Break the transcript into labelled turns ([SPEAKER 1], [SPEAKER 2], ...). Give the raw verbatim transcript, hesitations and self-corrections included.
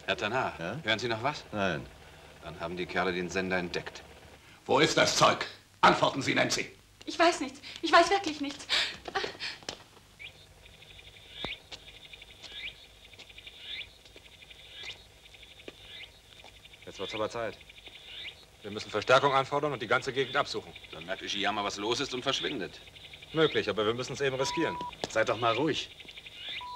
[SPEAKER 1] Herr Tanar,
[SPEAKER 2] Ja?
[SPEAKER 1] hören Sie noch was?
[SPEAKER 2] Nein.
[SPEAKER 1] Dann haben die Kerle den Sender entdeckt.
[SPEAKER 3] Wo ist das Zeug? Antworten Sie, Nancy.
[SPEAKER 4] Ich weiß nichts. Ich weiß wirklich nichts.
[SPEAKER 5] Jetzt wird's aber Zeit. Wir müssen Verstärkung anfordern und die ganze Gegend absuchen.
[SPEAKER 1] Dann merkt Ishiyama, was los ist und verschwindet.
[SPEAKER 5] Möglich, aber wir müssen es eben riskieren.
[SPEAKER 2] Seid doch mal ruhig.